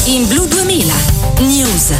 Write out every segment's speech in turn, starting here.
In Blu 2000 News.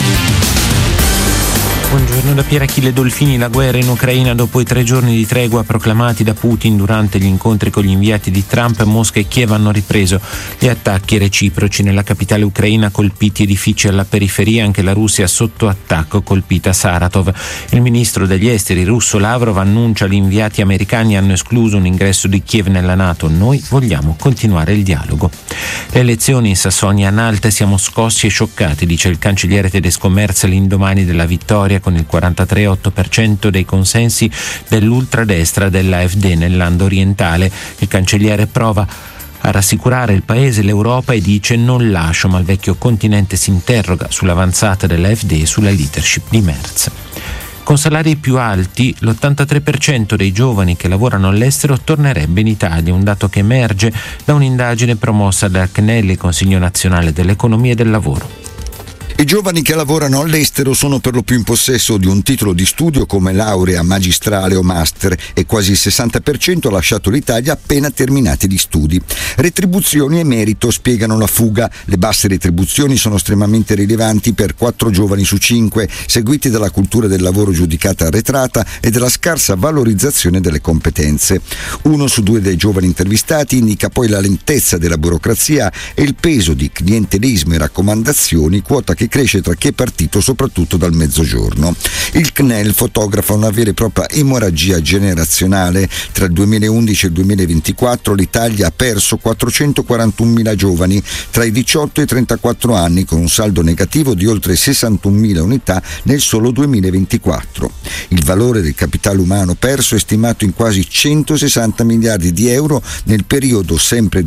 Buongiorno da Pier Achille Dolfini. La guerra in Ucraina dopo i 3 giorni di tregua proclamati da Putin durante gli incontri con gli inviati di Trump. Mosca e Kiev hanno ripreso gli attacchi reciproci nella capitale ucraina, colpiti edifici alla periferia, anche la Russia sotto attacco, colpita Saratov. Il ministro degli esteri russo Lavrov annuncia: gli inviati americani hanno escluso un ingresso di Kiev nella NATO, noi vogliamo continuare il dialogo. Le elezioni in Sassonia-Anhalt, siamo scossi e scioccati, dice il cancelliere tedesco Merz l'indomani della vittoria con il 43,8% dei consensi dell'ultradestra dell'AfD nel Land orientale. Il cancelliere prova a rassicurare il paese e l'Europa e dice: non lascio, ma il vecchio continente si interroga sull'avanzata dell'AfD e sulla leadership di Merz. Con salari più alti, l'83% dei giovani che lavorano all'estero tornerebbe in Italia, un dato che emerge da un'indagine promossa dal CNEL, il Consiglio Nazionale dell'Economia e del Lavoro. I giovani che lavorano all'estero sono per lo più in possesso di un titolo di studio come laurea, magistrale o master, e quasi il 60% ha lasciato l'Italia appena terminati gli studi. Retribuzioni e merito spiegano la fuga. Le basse retribuzioni sono estremamente rilevanti per 4 giovani su 5, seguiti dalla cultura del lavoro giudicata arretrata e dalla scarsa valorizzazione delle competenze. 1 su 2 dei giovani intervistati indica poi la lentezza della burocrazia e il peso di clientelismo e raccomandazioni, quota che cresce tra chi è partito soprattutto dal mezzogiorno. Il CNEL fotografa una vera e propria emorragia generazionale. Tra il 2011 e il 2024 l'Italia ha perso 441.000 giovani tra i 18 e i 34 anni, con un saldo negativo di oltre 61.000 unità nel solo 2024. Il valore del capitale umano perso è stimato in quasi 160 miliardi di euro nel periodo sempre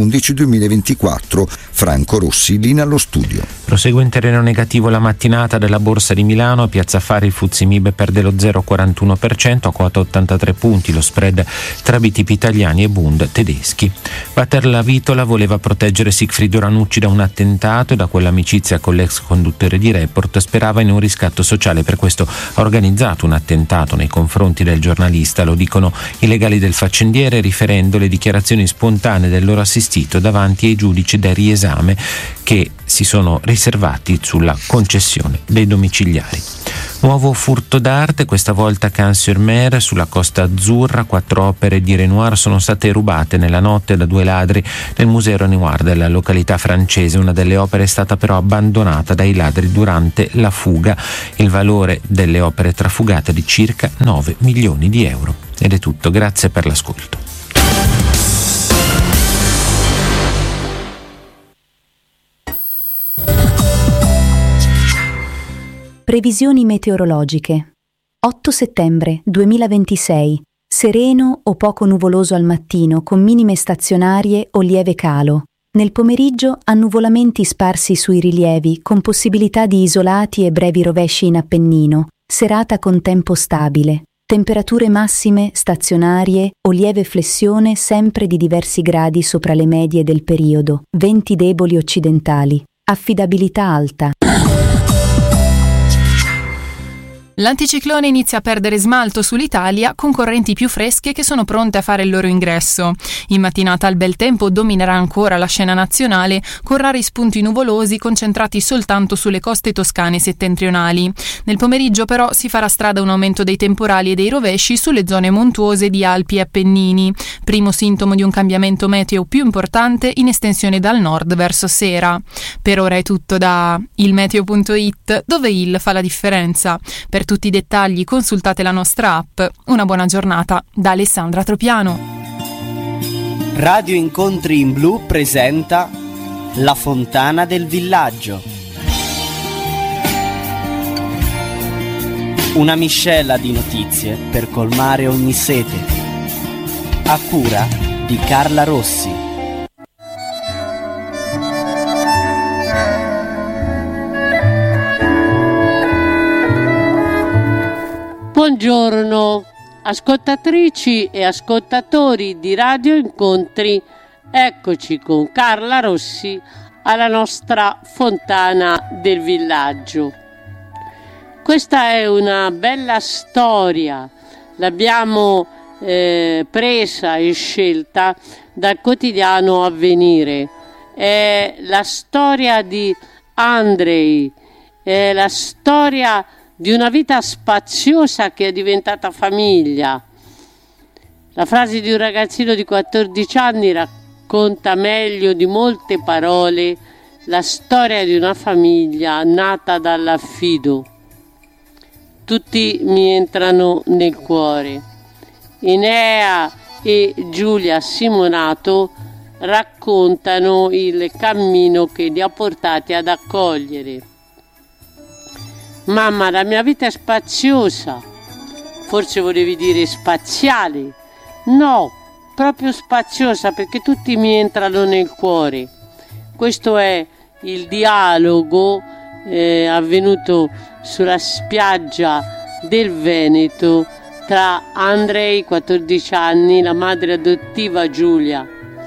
2011-2024. Franco Rossi, linea allo studio. Prosegue in terreno negativo la mattinata della Borsa di Milano. A Piazza Affari il FTSE MIB perde lo 0,41% a quota 83 punti, lo spread tra BTP italiani e Bund tedeschi. Walter Lavitola voleva proteggere Sigfrido Ranucci da un attentato e da quell'amicizia con l'ex conduttore di Report. Sperava in un riscatto sociale, per questo ha organizzato un attentato nei confronti del giornalista. Lo dicono i legali del faccendiere, riferendo le dichiarazioni spontanee del loro assistito davanti ai giudici del riesame, che si sono riservati sulla concessione dei domiciliari. Nuovo furto d'arte, questa volta a Cannes-sur-Mer, sulla Costa Azzurra. 4 opere di Renoir sono state rubate nella notte da 2 ladri nel Museo Renoir della località francese. Una delle opere è stata però abbandonata dai ladri durante la fuga. Il valore delle opere trafugate è di circa 9 milioni di euro. Ed è tutto, grazie per l'ascolto. Previsioni meteorologiche. 8 settembre 2026. Sereno o poco nuvoloso al mattino, con minime stazionarie o lieve calo. Nel pomeriggio annuvolamenti sparsi sui rilievi, con possibilità di isolati e brevi rovesci in Appennino. Serata con tempo stabile. Temperature massime stazionarie o lieve flessione sempre di diversi gradi sopra le medie del periodo. Venti deboli occidentali. Affidabilità alta. L'anticiclone inizia a perdere smalto sull'Italia, con correnti più fresche che sono pronte a fare il loro ingresso. In mattinata il bel tempo dominerà ancora la scena nazionale, con rari spunti nuvolosi concentrati soltanto sulle coste toscane settentrionali. Nel pomeriggio però si farà strada un aumento dei temporali e dei rovesci sulle zone montuose di Alpi e Appennini, primo sintomo di un cambiamento meteo più importante in estensione dal nord verso sera. Per ora è tutto da ilmeteo.it, dove il fa la differenza. Per tutti i dettagli consultate la nostra app. Una buona giornata da Alessandra Tropiano. Radio Incontri in Blu presenta La Fontana del Villaggio. Una miscela di notizie per colmare ogni sete. A cura di Carla Rossi. Buongiorno ascoltatrici e ascoltatori di Radio Incontri, eccoci con Carla Rossi alla nostra Fontana del Villaggio. Questa è una bella storia, l'abbiamo presa e scelta dal quotidiano Avvenire è la storia di Andrei, è la storia di una vita spaziosa che è diventata famiglia. La frase di un ragazzino di 14 anni racconta meglio di molte parole la storia di una famiglia nata dall'affido. Tutti mi entrano nel cuore. Enea e Giulia Simonato raccontano il cammino che li ha portati ad accogliere. Mamma, la mia vita è spaziosa. Forse volevi dire spaziale. No, proprio spaziosa, perché tutti mi entrano nel cuore. Questo è il dialogo avvenuto sulla spiaggia del Veneto tra Andrei, 14 anni, la madre adottiva Giulia.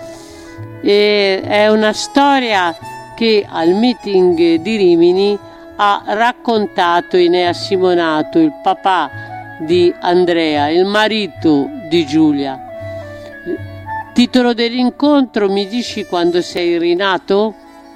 È una storia che al meeting di Rimini ha raccontato Enea Simonato, il papà di Andrea, il marito di Giulia. Titolo dell'incontro: mi dici quando sei rinato?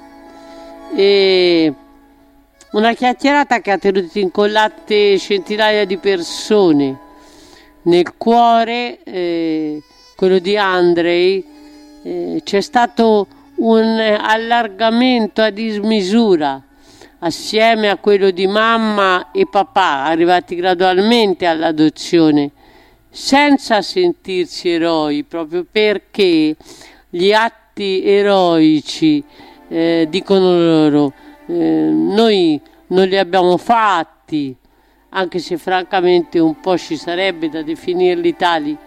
E una chiacchierata che ha tenuto incollate centinaia di persone. Nel cuore, quello di Andrei, c'è stato un allargamento a dismisura assieme a quello di mamma e papà, arrivati gradualmente all'adozione, senza sentirsi eroi, proprio perché gli atti eroici, dicono loro, noi non li abbiamo fatti, anche se francamente un po' ci sarebbe da definirli tali.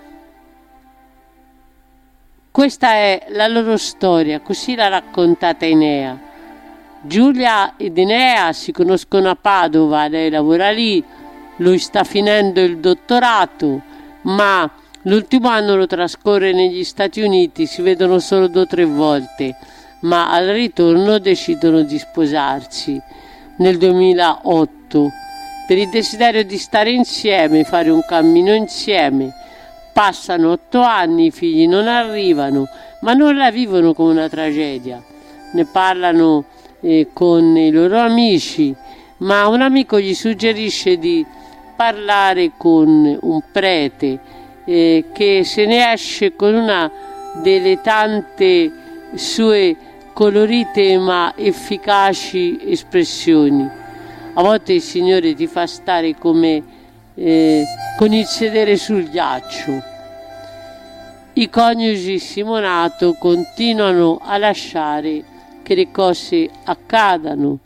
Questa è la loro storia, così l'ha raccontata Enea. Giulia ed Enea si conoscono a Padova, lei lavora lì, lui sta finendo il dottorato, ma l'ultimo anno lo trascorre negli Stati Uniti, si vedono solo 2 o 3 volte, ma al ritorno decidono di sposarsi nel 2008 per il desiderio di stare insieme, fare un cammino insieme. Passano 8 anni, i figli non arrivano, ma non la vivono come una tragedia. Ne parlano con i loro amici, ma un amico gli suggerisce di parlare con un prete che se ne esce con una delle tante sue colorite ma efficaci espressioni. A volte il Signore ti fa stare come con il sedere sul ghiaccio. I coniugi Simonato continuano a lasciare che le cose accadano,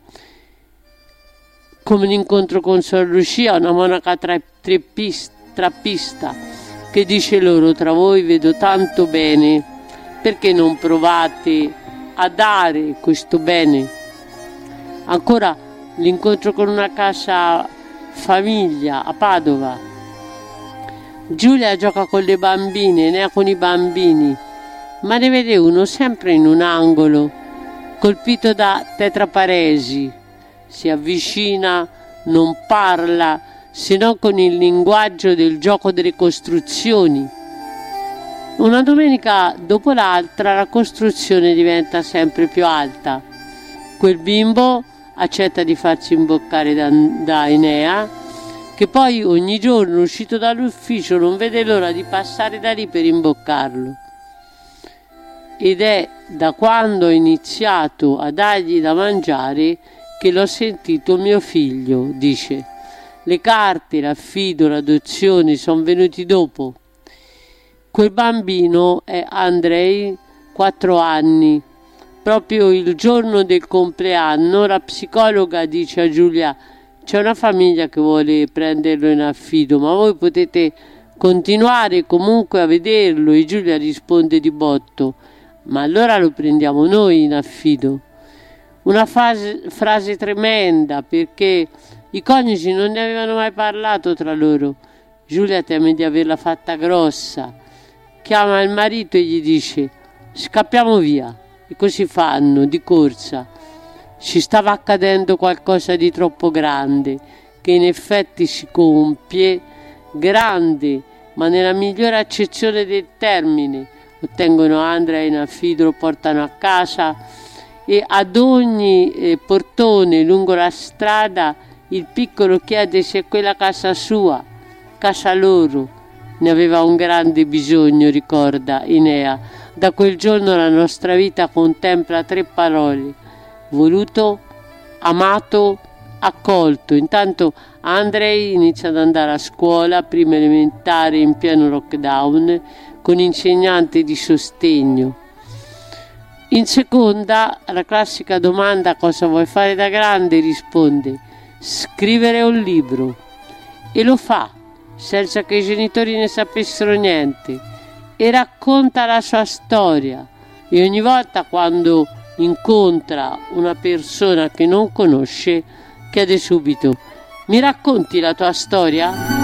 come l'incontro con Sor Lucia, una monaca trappista, che dice loro: tra voi vedo tanto bene, perché non provate a dare questo bene? Ancora l'incontro con una casa famiglia a Padova. Giulia gioca con le bambine, Enea con i bambini, ma ne vede uno sempre in un angolo, colpito da tetraparesi. Si avvicina, non parla, se non con il linguaggio del gioco delle costruzioni. Una domenica dopo l'altra la costruzione diventa sempre più alta. Quel bimbo accetta di farsi imboccare da Enea, che poi ogni giorno, uscito dall'ufficio, non vede l'ora di passare da lì per imboccarlo. Ed è da quando ho iniziato a dargli da mangiare che l'ho sentito mio figlio, dice. Le carte, l'affido, l'adozione sono venuti dopo. Quel bambino è Andrei, 4 anni. Proprio il giorno del compleanno la psicologa dice a Giulia: c'è una famiglia che vuole prenderlo in affido, ma voi potete continuare comunque a vederlo. E Giulia risponde di botto: ma allora lo prendiamo noi in affido. Una frase tremenda, perché i coniugi non ne avevano mai parlato tra loro. Giulia teme di averla fatta grossa, chiama il marito e gli dice: scappiamo via. E così fanno, di corsa. Ci stava accadendo qualcosa di troppo grande, che in effetti si compie, grande, ma nella migliore accezione del termine, ottengono Andrea in affido, lo portano a casa e ad ogni portone lungo la strada il piccolo chiede se è quella casa sua, casa loro. Ne aveva un grande bisogno, ricorda Inea. Da quel giorno la nostra vita contempla 3 parole: voluto, amato, accolto. Intanto Andrei inizia ad andare a scuola, prima elementare in pieno lockdown, con insegnante di sostegno. In seconda, la classica domanda cosa vuoi fare da grande, risponde: scrivere un libro. E lo fa, senza che i genitori ne sapessero niente, e racconta la sua storia. E ogni volta quando incontra una persona che non conosce, chiede subito: mi racconti la tua storia?